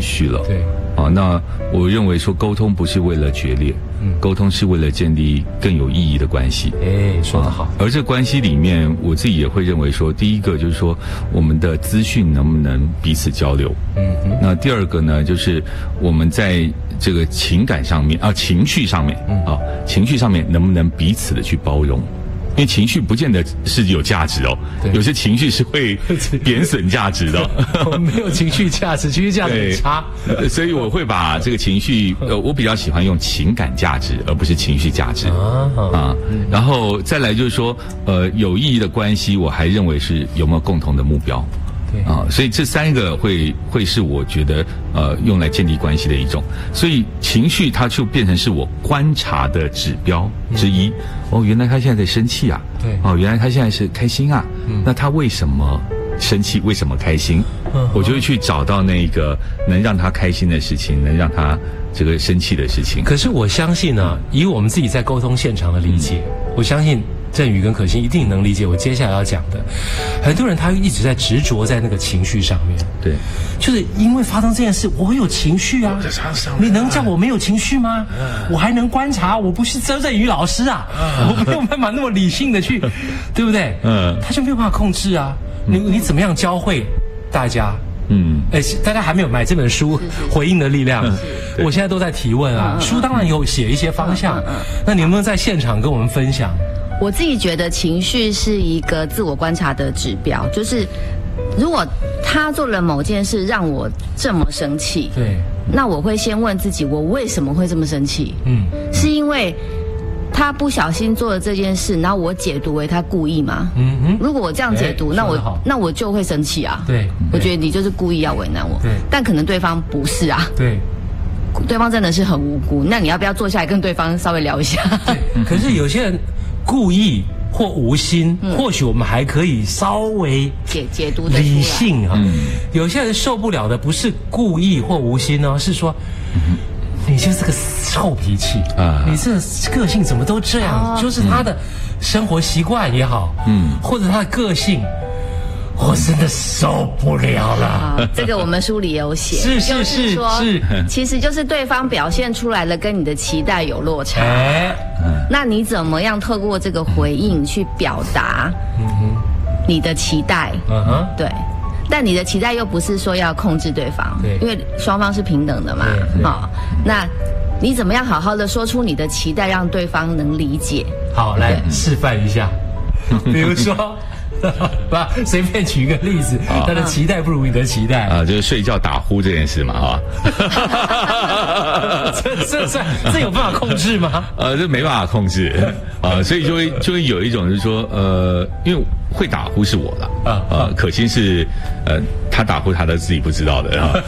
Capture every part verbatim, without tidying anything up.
绪了。 对， 啊，那我认为说沟通不是为了决裂，嗯，沟通是为了建立更有意义的关系。 哎，说得好。 而这关系里面，我自己也会认为说，第一个就是说，我们的资讯能不能彼此交流？嗯嗯。那第二个呢，就是我们在这个情感上面啊，情绪上面啊，情绪上面能不能彼此的去包容？因为情绪不见得是有价值哦，有些情绪是会贬损价值的。 我没有情绪价值，情绪价值很差， 所以我会把这个情绪，呃，我比较喜欢用情感价值，而不是情绪价值啊啊。然后再来就是说，呃，有意义的关系，我还认为是有没有共同的目标。啊，所以这三个会会是我觉得呃用来建立关系的一种，所以情绪它就变成是我观察的指标之一。嗯、哦，原来他现在在生气啊，对，哦，原来他现在是开心啊，嗯、那他为什么生气？为什么开心？嗯、我就会去找到那个能让他开心的事情，能让他这个生气的事情。 可是我相信呢、啊，以我们自己在沟通现场的理解，嗯、我相信。振宇跟可心一定能理解我接下来要讲的。很多人他一直在执着在那个情绪上面， 对， 就是因为发生这件事，我有情绪啊，你能叫我没有情绪吗？我还能观察，我不是周振宇老师啊，我没有办法那么理性的去，对不对？嗯，他就没有办法控制啊。你你怎么样教会大家？嗯，哎，大家还没有买这本书《回应的力量》，我现在都在提问啊。书当然有写一些方向，那你能不能在现场跟我们分享？ 我自己觉得情绪是一个自我观察的指标，就是如果他做了某件事让我这么生气，对，那我会先问自己，我为什么会这么生气？嗯，是因为他不小心做了这件事，然后我解读为他故意吗？嗯嗯。如果我这样解读，那我那我就会生气啊。对，我觉得你就是故意要为难我。对，但可能对方不是啊。对。对方真的是很无辜，那你要不要坐下来跟对方稍微聊一下？ 对，可是有些人故意或无心，嗯、或许我们还可以稍微解解读的理性啊。嗯、有些人受不了的不是故意或无心哦，是说、嗯、你就是个臭脾气啊，你这个性怎么都这样？哦、就是他的生活习惯也好，嗯，或者他的个性。我真的受不了了。 啊、这个我们书里有写， 是是是是， 是其实就是对方表现出来的跟你的期待有落差。哎，那你怎么样透过这个回应去表达你的期待？嗯哼，对。但你的期待又不是说要控制对方，对，因为双方是平等的嘛。好、哦，那你怎么样好好的说出你的期待，让对方能理解？ 好，来示范一下，比如说。不，随便举一个例子，他的期待不如你的期待啊，就是睡觉打呼这件事嘛，哈。 这这这这有办法控制吗？ 呃，这没办法控制啊，所以就会就会有一种就是说，呃，因为会打呼是我啦，啊呃，可心是呃他打呼他都自己不知道的啊。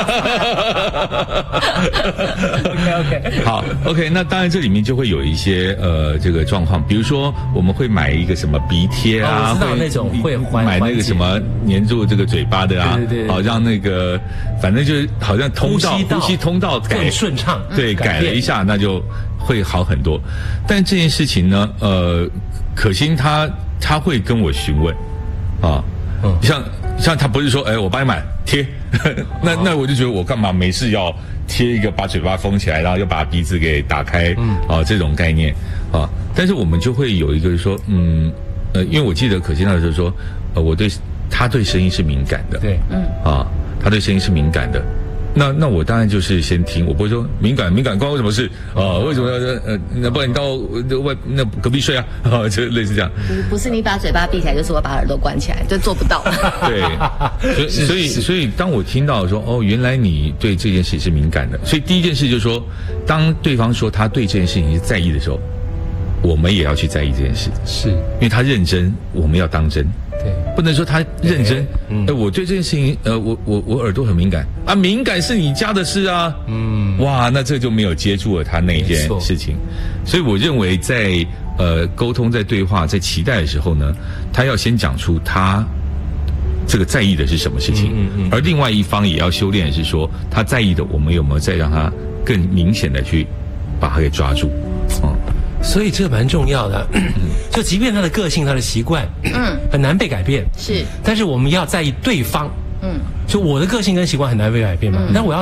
OK OK， 好 OK， 那当然这里面就会有一些呃这个状况，比如说我们会买一个什么鼻贴啊， 会。那种会买那个什么粘住这个嘴巴的啊，对对对，好让那个反正就是好像通道呼吸通道更顺畅， 对，改了一下那就会好很多。但这件事情呢，呃，可心他他会跟我询问啊，嗯，像像他不是说哎我帮你买贴，那那我就觉得我干嘛没事要贴一个把嘴巴封起来，然后又把鼻子给打开，嗯啊这种概念啊，但是我们就会有一个说嗯。呃，因为我记得可心那时候说，呃，我对他对声音是敏感的，对，嗯，啊，他对声音是敏感的，那那我当然就是先听，我不会说敏感敏感关我什么事啊？为什么要呃？那不然你到外那隔壁睡啊？啊，就类似这样。 不是你把嘴巴闭起来，就是我把耳朵关起来，就做不到。 对，所以所以所以当我听到说哦，原来你对这件事是敏感的，所以第一件事就是说，当对方说他对这件事情是在意的时候。我们也要去在意这件事，是因为他认真，我们要当真，对，不能说他认真，嗯，呃，我对这件事情，呃，我我我耳朵很敏感啊，敏感是你家的事啊，嗯，哇，那这就没有接住了他那件事情，所以我认为在呃沟通、在对话、在期待的时候呢，他要先讲出他这个在意的是什么事情，嗯嗯，而另外一方也要修炼的是说他在意的，我们有没有再让他更明显的去把他给抓住，嗯。 所以这蛮重要的，就即便他的个性、他的习惯，嗯，很难被改变，是，但是我们要在意对方，嗯，就我的个性跟习惯很难被改变嘛，嗯，但我要